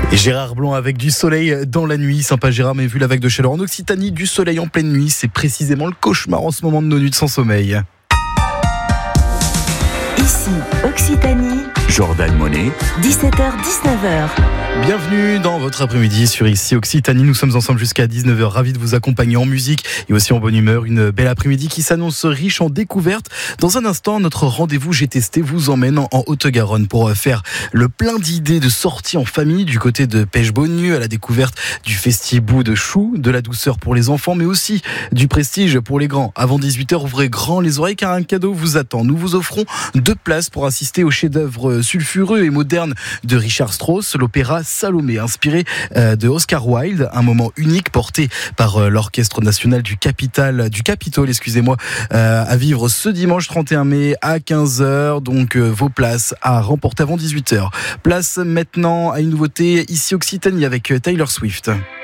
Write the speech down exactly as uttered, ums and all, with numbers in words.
Et Gérard Blanc avec du soleil dans la nuit. Sympa Gérard, mais vu la vague de chaleur en Occitanie, du soleil en pleine nuit, c'est précisément le cauchemar en ce moment de nos nuits sans sommeil. Ici, Occitanie, Jordan Monet, dix-sept heures dix-neuf heures. Bienvenue dans votre après-midi sur Ici Occitanie. Nous sommes ensemble jusqu'à dix-neuf heures. Ravis de vous accompagner en musique et aussi en bonne humeur. Une belle après-midi qui s'annonce riche en découvertes. Dans un instant, notre rendez-vous J'ai testé vous emmène en Haute-Garonne pour faire le plein d'idées de sorties en famille du côté de Pêche-Beaulieu, à la découverte du Festibou de Choux, de la douceur pour les enfants, mais aussi du prestige pour les grands. Avant dix-huit heures, ouvrez grand les oreilles car un cadeau vous attend. Nous vous offrons deux places pour assister au chef-d'œuvre sulfureux et moderne de Richard Strauss, l'opéra Salomé, inspiré euh, de Oscar Wilde, un moment unique porté par euh, l'Orchestre National du Capital, du Capitole, excusez-moi, euh, à vivre ce dimanche trente et un mai à quinze heures. Donc euh, vos places à remporter avant dix-huit heures. Place maintenant à une nouveauté Ici Occitanie avec Taylor Swift.